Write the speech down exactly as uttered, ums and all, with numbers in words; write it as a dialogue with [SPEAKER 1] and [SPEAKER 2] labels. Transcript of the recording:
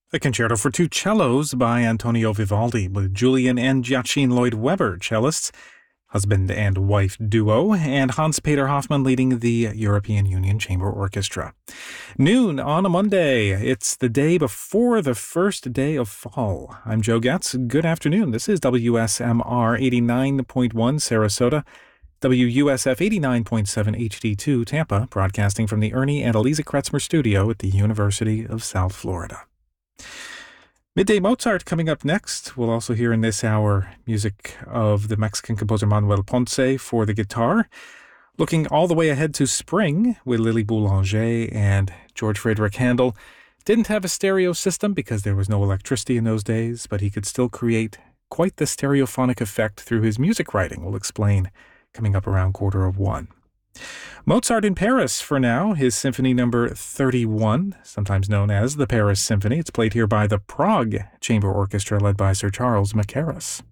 [SPEAKER 1] A concerto for two cellos by Antonio Vivaldi with Julian and Joachim Lloyd Webber, cellists, husband and wife duo, and Hans-Peter Hoffmann leading the European Union Chamber Orchestra. Noon on a Monday. It's the day before the first day of fall. I'm Joe Getz. Good afternoon. This is W S M R eighty-nine point one Sarasota, W U S F eighty-nine point seven H D two Tampa, broadcasting from the Ernie and Eliza Kretzmer studio at the University of South Florida. Midday Mozart coming up next. We'll also hear in this hour music of the Mexican composer Manuel Ponce for the guitar. Looking all the way ahead to spring with Lily Boulanger and George Frederick Handel. Didn't have a stereo system because there was no electricity in those days, but he could still create quite the stereophonic effect through his music writing. We'll explain coming up around quarter of one. Mozart in Paris for now, his Symphony number thirty-one, sometimes known as the Paris Symphony. It's played here by the Prague Chamber Orchestra led by Sir Charles Mackerras.